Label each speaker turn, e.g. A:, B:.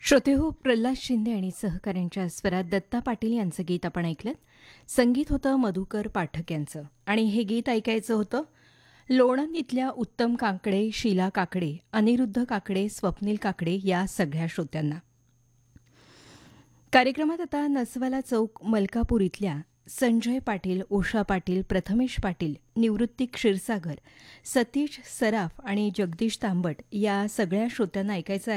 A: श्रोतेहो, प्रल्हाद शिंदे आणि सहकाऱ्यांच्या स्वरात दत्ता पाटील यांचं गीत आपण ऐकलं. संगीत होतं मधुकर पाठक यांचं आणि हे गीत ऐकायचं होतं लोणंद इथल्या उत्तम काकडे, शीला काकडे, अनिरुद्ध काकडे, स्वप्नील काकडे या सगळ्या श्रोत्यांना. कार्यक्रमात आता नसवाला चौक मलकापूर इथल्या संजय पाटील, उषा पाटील, प्रथमेश पाटील, निवृत्ती क्षीरसागर, सतीश सराफ आणि जगदीश तांबट या सगळ्या श्रोत्यांना ऐकायचं आहे